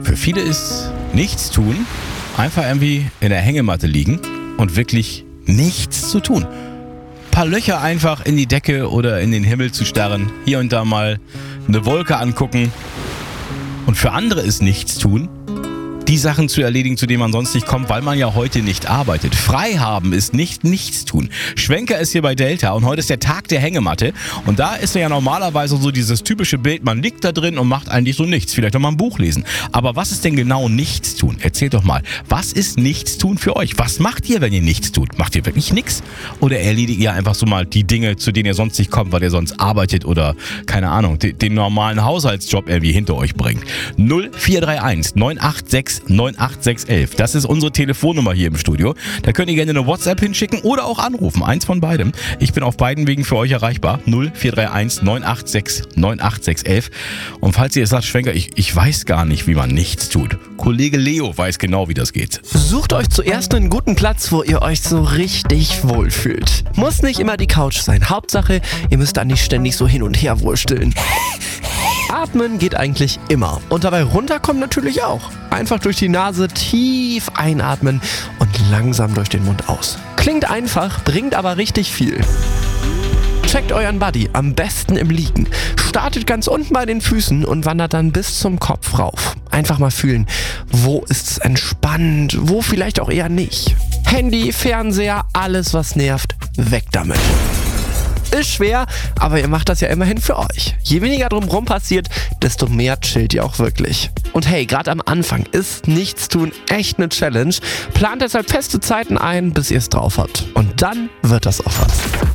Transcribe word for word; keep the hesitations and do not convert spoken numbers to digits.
Für viele ist nichts tun einfach irgendwie in der Hängematte liegen und wirklich nichts zu tun. Ein paar Löcher einfach in die Decke oder in den Himmel zu starren, hier und da mal eine Wolke angucken. Und für andere ist nichts tun, die Sachen zu erledigen, zu denen man sonst nicht kommt, weil man ja heute nicht arbeitet. Frei haben ist nicht nichts tun. Schwenker ist hier bei Delta und heute ist der Tag der Hängematte. Und da ist ja normalerweise so dieses typische Bild, man liegt da drin und macht eigentlich so nichts. Vielleicht noch mal ein Buch lesen. Aber was ist denn genau nichts tun? Erzählt doch mal, was ist nichts tun für euch? Was macht ihr, wenn ihr nichts tut? Macht ihr wirklich nichts? Oder erledigt ihr einfach so mal die Dinge, zu denen ihr sonst nicht kommt, weil ihr sonst arbeitet oder, keine Ahnung, den, den normalen Haushaltsjob irgendwie hinter euch bringt? null vier drei eins neun acht sechs neun acht sechs elf. Das ist unsere Telefonnummer hier im Studio. Da könnt ihr gerne eine WhatsApp hinschicken oder auch anrufen. Eins von beidem. Ich bin auf beiden Wegen für euch erreichbar. null vier drei eins neun acht sechs neun acht sechs elf. Und falls ihr jetzt sagt, Schwenker, ich, ich weiß gar nicht, wie man nichts tut. Kollege Leo weiß genau, wie das geht. Sucht euch zuerst einen guten Platz, wo ihr euch so richtig wohlfühlt. Muss nicht immer die Couch sein. Hauptsache, ihr müsst da nicht ständig so hin und her wursteln. Atmen geht eigentlich immer. Und dabei runterkommen natürlich auch. Einfach durch die Nase tief einatmen und langsam durch den Mund aus. Klingt einfach, bringt aber richtig viel. Checkt euren Buddy, am besten im Liegen. Startet ganz unten bei den Füßen und wandert dann bis zum Kopf rauf. Einfach mal fühlen, wo ist es entspannt, wo vielleicht auch eher nicht. Handy, Fernseher, alles was nervt, weg damit. Ist schwer, aber ihr macht das ja immerhin für euch. Je weniger drumherum passiert, desto mehr chillt ihr auch wirklich. Und hey, gerade am Anfang ist Nichtstun echt eine Challenge. Plant deshalb feste Zeiten ein, bis ihr es drauf habt. Und dann wird das auch was.